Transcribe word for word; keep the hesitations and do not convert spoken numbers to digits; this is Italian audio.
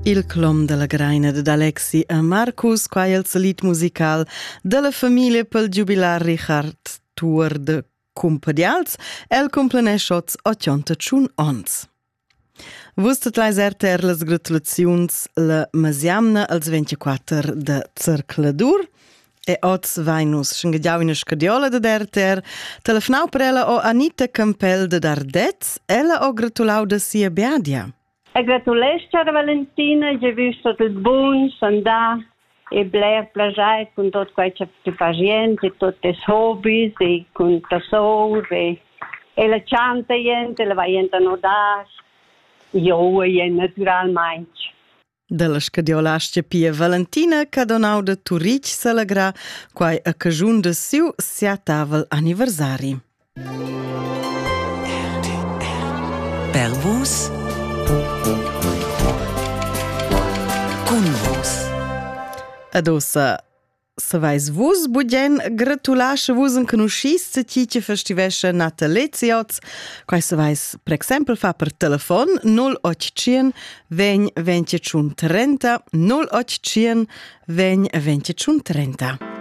Il clom de la graina de Alexi e Marcus, quai el salit musical de la famiglia pel jubilar Richard Tuor de Cumpadials, el complenesce ottantachun ons. Vus tatlais erter las gratulaziuns la masiamna als ventiquattr de Cercladur e oz vainus schengadiau ina scadiola de derter, telefonau per ella o Anita Campel de Dardez, ella o gratulau de sia beadia. E gratulesce Valentina, j'ai vu tot il bun, sanda e bler plagiare con tot quai c'è di paziente, tutte le hobbies e con tasor e, e la chanta gente, la vaienta nodas, io e naturalmente. De la scadiolascia Pia Valentina, che donau de Turic s'alegra, quai a cajun de siu sia tavel anniversari. Per vus cun vus. Adossa, se vais vus budgen gratulasce vus en canuscis se tice festivesce nataleziots, quai se vais, per exempel, fa per telefon null ottocento vegn venticinque trenta null ottocento vegn venticinque trenta.